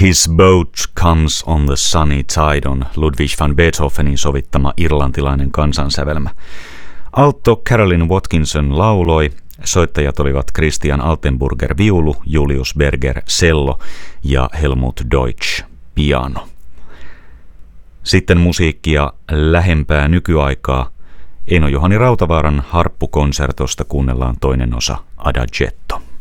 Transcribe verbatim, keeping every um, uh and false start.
His Boat Comes on the Sunny Tide on Ludwig van Beethovenin sovittama irlantilainen kansansävelmä. Alto Carolyn Watkinson lauloi, soittajat olivat Christian Altenburger viulu, Julius Berger cello ja Helmut Deutsch piano. Sitten musiikkia lähempää nykyaikaa. Eino Juhani Rautavaaran harppukonsertosta kuunnellaan toinen osa Adagietto.